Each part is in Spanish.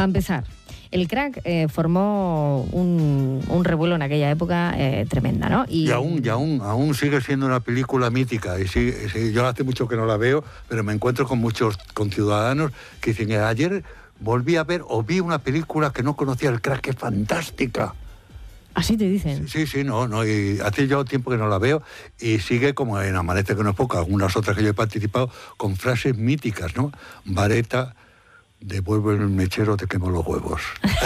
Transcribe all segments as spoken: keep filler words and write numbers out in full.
para empezar, el Crack eh, formó un, un revuelo en aquella época eh, tremenda, ¿no? Y, y aún, y aún, aún sigue siendo una película mítica. Y sigue, sigue, yo hace mucho que no la veo, pero me encuentro con muchos conciudadanos que dicen, ayer volví a ver o vi una película que no conocía, el Crack, que es fantástica. Así te dicen. Sí, sí, no, no, y hace ya tiempo que no la veo y sigue como en Amanece que no es poco, algunas otras que yo he participado, con frases míticas, ¿no? Vareta, devuelvo el mechero, te quemo los huevos.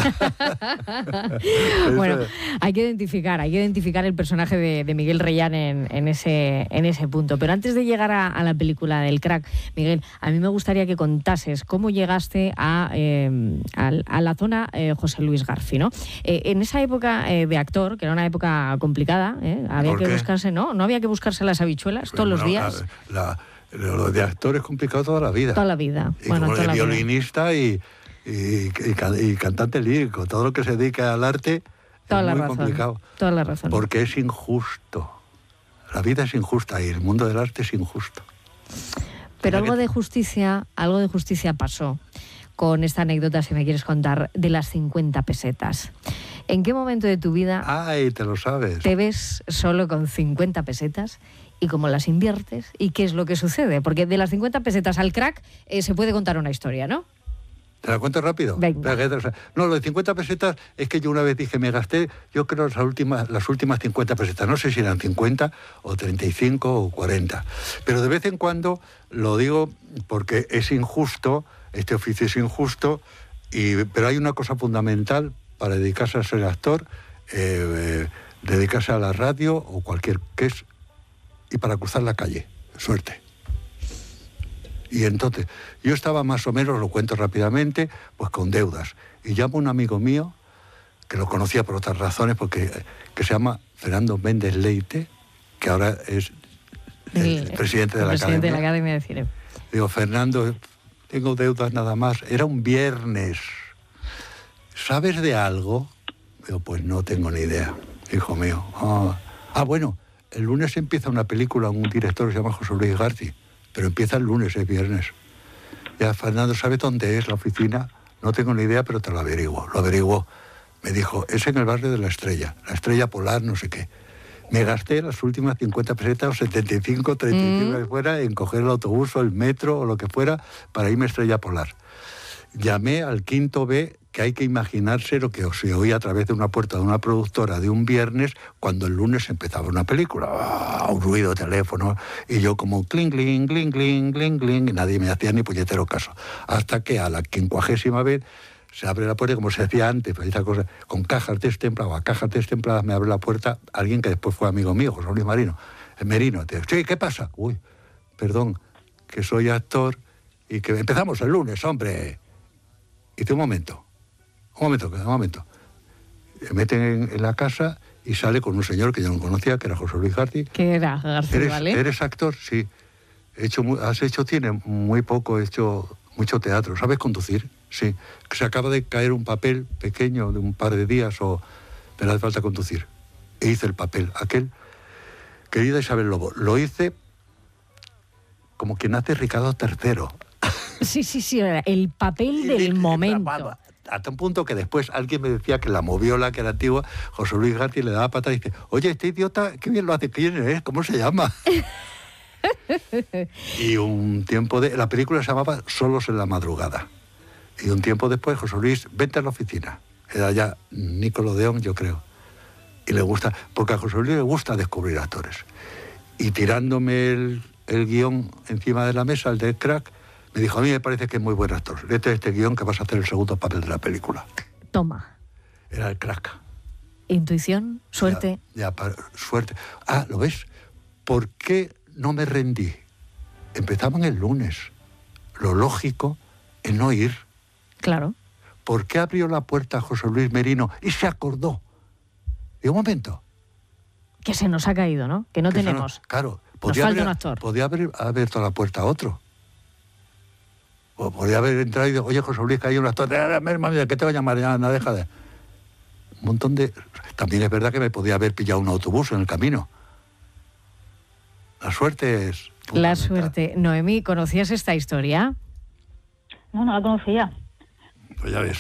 Bueno, hay que identificar, hay que identificar el personaje de, de Miguel Reyán en, en, ese, en ese punto. Pero antes de llegar a, a la película del Crack, Miguel, a mí me gustaría que contases cómo llegaste a, eh, a, a la zona eh, José Luis García, ¿no? Eh, en esa época eh, de actor, que era una época complicada, ¿eh? había que buscarse, ¿no? No había que buscarse las habichuelas todos los días. La, la, Lo de actor es complicado toda la vida. Toda la vida. Y bueno, como toda de la violinista y, y, y, y cantante lírico, todo lo que se dedica al arte toda es la muy razón, complicado. Toda la razón. Porque es injusto. La vida es injusta y el mundo del arte es injusto. Pero algo de justicia, algo de justicia pasó con esta anécdota, si me quieres contar, de las cincuenta pesetas. ¿En qué momento de tu vida Ay, te lo sabes. te ves solo con cincuenta pesetas? ¿Y cómo las inviertes? ¿Y qué es lo que sucede? Porque de las cincuenta pesetas al Crack eh, se puede contar una historia, ¿no? ¿Te la cuento rápido? Venga. No, lo de cincuenta pesetas es que yo una vez dije, me gasté, yo creo, las últimas, las últimas cincuenta pesetas. No sé si eran cincuenta o treinta y cinco o cuarenta. Pero de vez en cuando lo digo porque es injusto, este oficio es injusto, y, pero hay una cosa fundamental para dedicarse a ser actor, eh, eh, dedicarse a la radio o cualquier que es, y para cruzar la calle, suerte. Y entonces, yo estaba más o menos, lo cuento rápidamente, pues con deudas. Y llamo a un amigo mío, que lo conocía por otras razones, porque que se llama Fernando Méndez Leite, que ahora es el, el presidente de el la presidente Academia. de la Academia de Cine. Digo, Fernando, tengo deudas nada más. Era un viernes. ¿Sabes de algo? Digo, pues no tengo ni idea, hijo mío. Ah, ah bueno. El lunes empieza una película, un director que se llama José Luis García, pero empieza el lunes, es viernes. Ya, Fernando, ¿sabes dónde es la oficina? No tengo ni idea, pero te lo averiguo. Lo averiguó. Me dijo, es en el barrio de La Estrella, La Estrella Polar, no sé qué. Me gasté las últimas cincuenta pesetas o setenta y cinco, treinta y cinco mm. que fuera en coger el autobús o el metro o lo que fuera para irme a Estrella Polar. Llamé al quinto B, que hay que imaginarse lo que se oía a través de una puerta de una productora de un viernes cuando el lunes empezaba una película. ¡Ah! Un ruido de teléfono. Y yo como cling, cling, cling, cling, cling, cling, y nadie me hacía ni puñetero caso. Hasta que a la quincuagésima vez se abre la puerta, como se decía antes, pues esa cosa, con cajas destempladas, cajas destempladas, me abre la puerta alguien que después fue amigo mío, José Luis Marino, el Merino. Te digo, sí, ¿qué pasa? Uy, perdón, que soy actor y que empezamos el lunes, hombre. Y dice, un momento, un momento, un momento. Me meten en, en la casa y sale con un señor que yo no conocía, que era José Luis García. ¿Qué era García, ¿Eres, vale? ¿Eres actor? Sí. He hecho, has hecho cine, muy poco, he hecho mucho teatro. ¿Sabes conducir? Sí. Que se acaba de caer un papel pequeño de un par de días o me hace falta conducir. E hice el papel, aquel. Querida Isabel Lobo, lo hice como quien hace Ricardo tercero. Sí, sí, sí, el papel del momento. Hasta un punto que después alguien me decía que la moviola, que era antigua, José Luis García le daba patada y dice, oye, este idiota, qué bien lo hace, ¿quién es? ¿Cómo se llama? Y un tiempo de... La película se llamaba Solos en la madrugada. Y un tiempo después, José Luis, vente a la oficina. Era ya Nickelodeon, yo creo. Y le gusta, porque a José Luis le gusta descubrir actores. Y tirándome el, el guión encima de la mesa, el de Crack, me dijo, a mí me parece que es muy buen actor. Léete este guión que vas a hacer el segundo papel de la película. Toma. Era el Crack. Intuición, suerte. Ya, ya para, suerte. Ah, ¿lo ves? ¿Por qué no me rendí? Empezaban el lunes. Lo lógico es no ir. Claro. ¿Por qué abrió la puerta a José Luis Merino y se acordó? Y un momento. Que se nos ha caído, ¿no? Que no que tenemos. No, claro. Podía nos falta haber, un actor. Podía haber abierto la puerta a otro. O podía haber entrado y dicho, oye, José Luis, que hay un actor. ¿Qué te va a llamar? Ya, no, deja de... Un montón de... También es verdad que me podía haber pillado un autobús en el camino. La suerte es... La suerte. Noemí, ¿conocías esta historia? No, no la conocía. Pues ya ves.